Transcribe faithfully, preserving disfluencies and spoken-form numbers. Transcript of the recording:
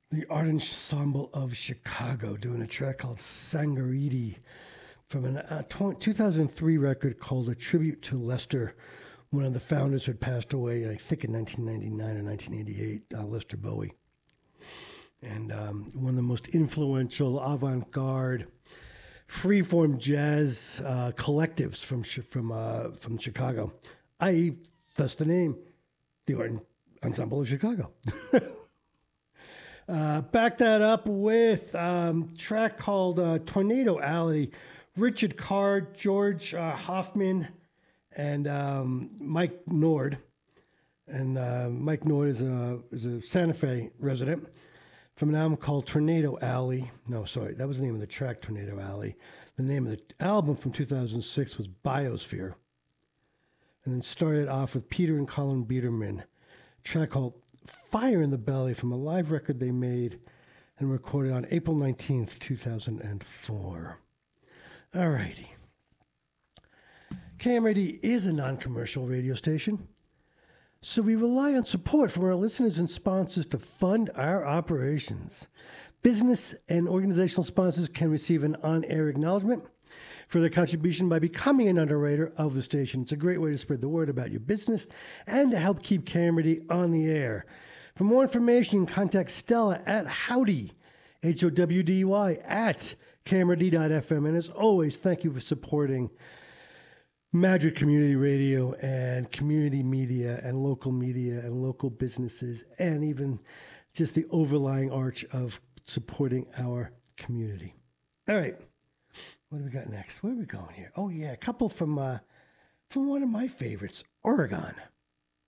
the Art Ensemble of Chicago doing a track called Sangariti from a uh, two thousand three record called A Tribute to Lester, one of the founders who had passed away, I think in nineteen ninety-nine or nineteen eighty-eight, uh, Lester Bowie. And um, one of the most influential avant-garde freeform jazz uh, collectives from from uh, from Chicago, that is, thus the name, the Art Ensemble of Chicago. uh, back that up with a um, track called uh, Tornado Alley. Richard Carr, George uh, Hoffman, and um, Mike Nord. And uh, Mike Nord is a is a Santa Fe resident. From an album called Tornado Alley. No, sorry, that was the name of the track, Tornado Alley. The name of the album from two thousand six was Biosphere. And then started off with Peter and Colin Biederman, a track called Fire in the Belly from a live record they made and recorded on April nineteenth, two thousand four. All righty. K M R D is a non-commercial radio station, so we rely on support from our listeners and sponsors to fund our operations. Business and organizational sponsors can receive an on-air acknowledgement for their contribution by becoming an underwriter of the station. It's a great way to spread the word about your business and to help keep K M R D on the air. For more information, contact Stella at Howdy, H O W D Y, at K M R D dot F M. And as always, thank you for supporting Madrid Community Radio and community media and local media and local businesses and even just the overlying arch of supporting our community. All right. What do we got next? Where are we going here? Oh, yeah, a couple from uh, from one of my favorites, Oregon.